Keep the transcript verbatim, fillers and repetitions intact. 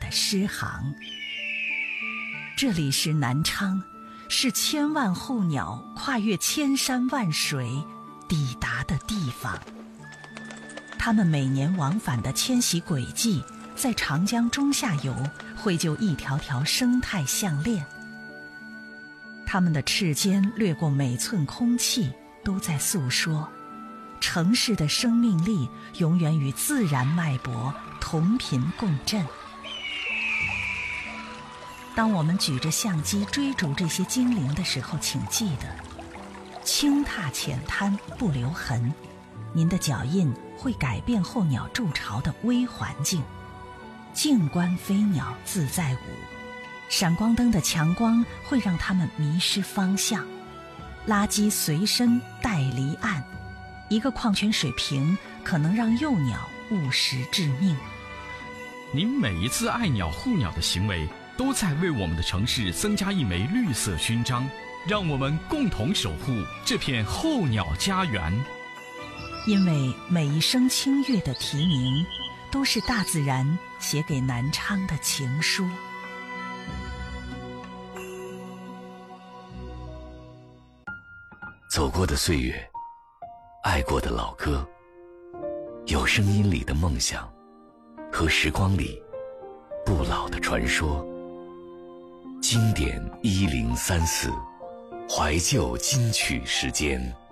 的诗行。这里是南昌，是千万候鸟跨越千山万水抵达的地方。它们每年往返的迁徙轨迹，在长江中下游绘就一条条生态项链。它们的翅尖掠过每寸空气，都在诉说城市的生命力永远与自然脉搏同频共振。当我们举着相机追逐这些精灵的时候，请记得轻踏浅滩不留痕，您的脚印会改变候鸟筑巢的微环境。静观飞鸟自在舞，闪光灯的强光会让它们迷失方向。垃圾随身带离岸，一个矿泉水瓶可能让幼鸟误食致命。 您每一次爱鸟护鸟的行为，都在为我们的城市增加一枚绿色勋章，让我们共同守护这片候鸟家园。 因为每一声清越的啼鸣，都是大自然写给南昌的情书。 走过的岁月，爱过的老歌，有声音里的梦想，和时光里不老的传说。经典一零三四，怀旧金曲时间。